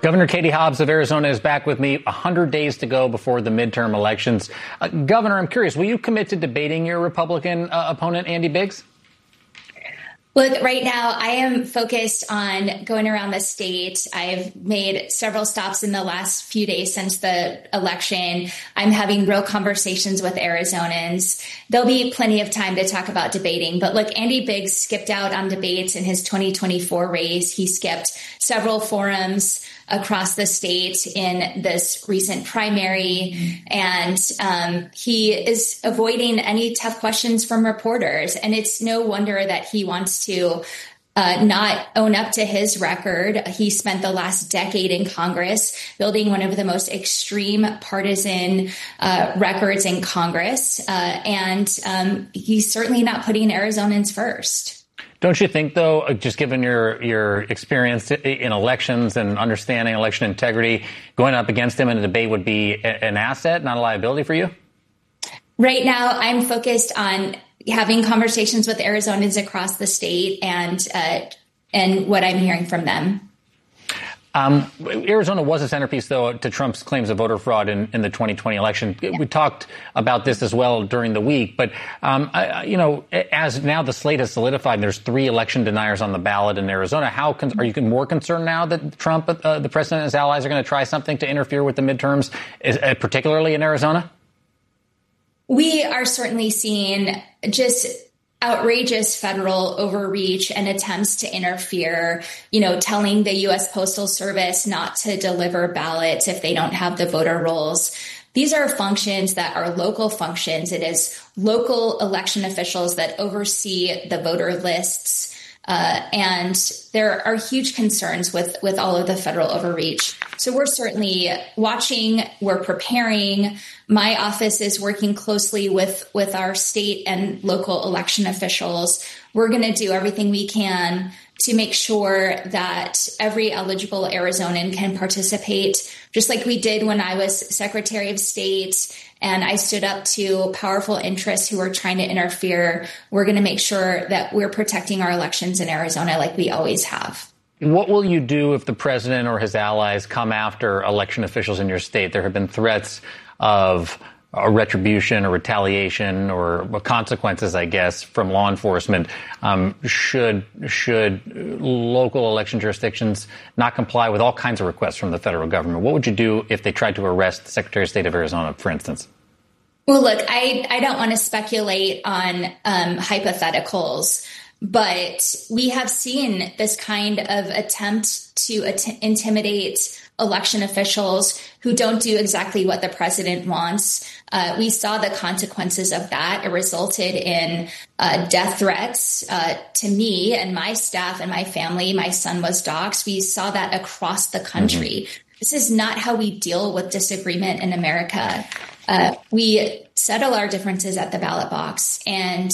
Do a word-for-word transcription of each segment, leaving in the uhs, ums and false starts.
Governor Katie Hobbs of Arizona is back with me. one hundred days to go before the midterm elections. Uh, Governor, I'm curious, will you commit to debating your Republican uh, opponent, Andy Biggs? Look, right now, I am focused on going around the state. I've made several stops in the last few days since the election. I'm having real conversations with Arizonans. There'll be plenty of time to talk about debating. But look, Andy Biggs skipped out on debates in his twenty twenty-four race. He skipped several forums across the state in this recent primary. And um, he is avoiding any tough questions from reporters. And it's no wonder that he wants to uh, not own up to his record. He spent the last decade in Congress building one of the most extreme partisan uh, records in Congress. Uh, and um, he's certainly not putting Arizonans first. Don't you think, though, just given your your experience in elections and understanding election integrity, going up against him in a debate would be an asset, not a liability for you? Right now, I'm focused on having conversations with Arizonans across the state and uh, and what I'm hearing from them. Um, Arizona was a centerpiece, though, to Trump's claims of voter fraud in, in the twenty twenty election. Yeah. We talked about this as well during the week. But, um, I, you know, as now the slate has solidified, and there's three election deniers on the ballot in Arizona. How con- are you more concerned now that Trump, uh, the president and his allies are going to try something to interfere with the midterms, uh, particularly in Arizona? We are certainly seeing just outrageous federal overreach and attempts to interfere, you know, telling the U S Postal Service not to deliver ballots if they don't have the voter rolls. These are functions that are local functions. It is local election officials that oversee the voter lists. Uh, and there are huge concerns with, with all of the federal overreach. So we're certainly watching, we're preparing. My office is working closely with, with our state and local election officials. We're going to do everything we can to make sure that every eligible Arizonan can participate, just like we did when I was Secretary of State and I stood up to powerful interests who were trying to interfere. We're going to make sure that we're protecting our elections in Arizona like we always have. What will you do if the president or his allies come after election officials in your state? There have been threats of a retribution or retaliation or consequences, I guess, from law enforcement. Um, should should local election jurisdictions not comply with all kinds of requests from the federal government? What would you do if they tried to arrest the Secretary of State of Arizona, for instance? Well, look, I, I don't want to speculate on um, hypotheticals, but we have seen this kind of attempt to at- intimidate election officials who don't do exactly what the president wants. Uh, we saw the consequences of that. It resulted in uh, death threats uh, to me and my staff and my family. My son was doxxed. We saw that across the country. Mm-hmm. This is not how we deal with disagreement in America. Uh, we settle our differences at the ballot box, and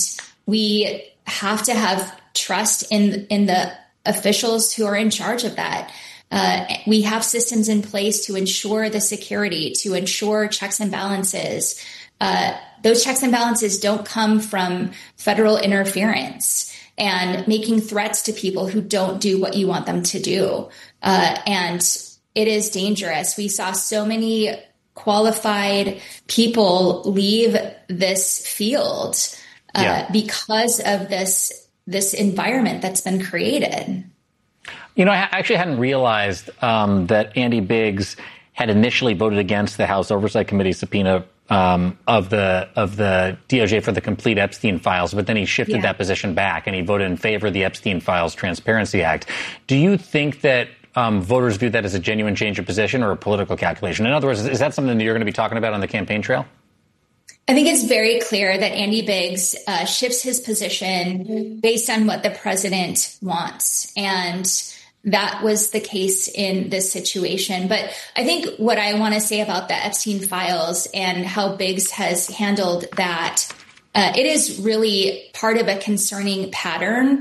we have to have trust in in the officials who are in charge of that. Uh, we have systems in place to ensure the security, to ensure checks and balances. Uh, those checks and balances don't come from federal interference and making threats to people who don't do what you want them to do. Uh, and it is dangerous. We saw so many qualified people leave this field uh, yeah. because of this this environment that's been created. You know, I actually hadn't realized um, that Andy Biggs had initially voted against the House Oversight Committee subpoena um, of the of the D O J for the complete Epstein files, but then he shifted yeah. that position back and he voted in favor of the Epstein Files Transparency Act. Do you think that um, voters view that as a genuine change of position or a political calculation? In other words, is that something that you're going to be talking about on the campaign trail? I think it's very clear that Andy Biggs uh, shifts his position based on what the president wants. And that was the case in this situation. But I think what I want to say about the Epstein files and how Biggs has handled that, uh, it is really part of a concerning pattern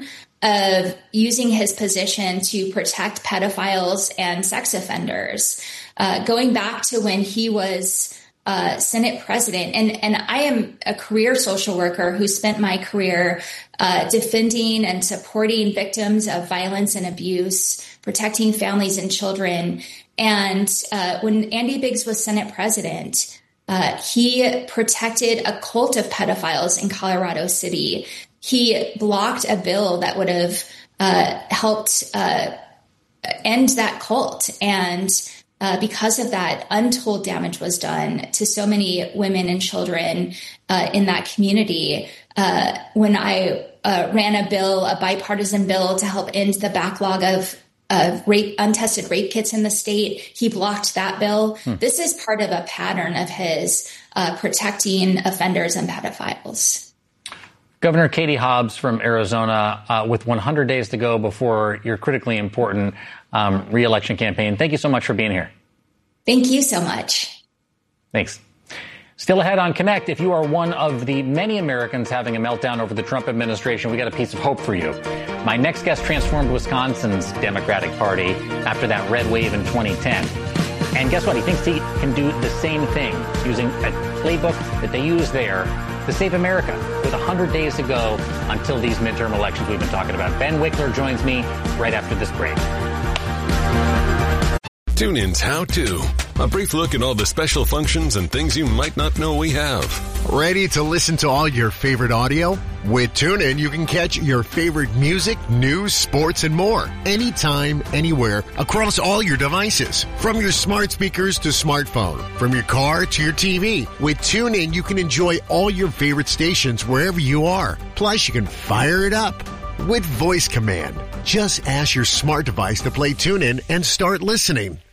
of using his position to protect pedophiles and sex offenders. Uh, going back to when he was Uh, Senate president. And, and I am a career social worker who spent my career uh, defending and supporting victims of violence and abuse protecting families and children. And uh, when Andy Biggs was Senate president, uh, he protected a cult of pedophiles in Colorado City. He blocked a bill that would have uh, helped uh, end that cult. And uh, because of that, untold damage was done to so many women and children uh, in that community. Uh, when I uh, ran a bill, a bipartisan bill to help end the backlog of of rape, untested rape kits in the state, he blocked that bill. Hmm. This is part of a pattern of his uh, protecting offenders and pedophiles. Governor Katie Hobbs from Arizona, uh, with one hundred days to go before your critically important um, re-election campaign. Thank you so much for being here. Thank you so much. Thanks. Still ahead on Connect, if you are one of the many Americans having a meltdown over the Trump administration, we got a piece of hope for you. My next guest transformed Wisconsin's Democratic Party after that red wave in twenty ten. And guess what? He thinks he can do the same thing using a playbook that they use there to save America with one hundred days to go until these midterm elections we've been talking about. Ben Wickler joins me right after this break. TuneIn's How To. A brief look at all the special functions and things you might not know we have. Ready to listen to all your favorite audio? With TuneIn, you can catch your favorite music, news, sports, and more. Anytime, anywhere, across all your devices. From your smart speakers to smartphone. From your car to your T V. With TuneIn, you can enjoy all your favorite stations wherever you are. Plus, you can fire it up with voice command. Just ask your smart device to play TuneIn and start listening.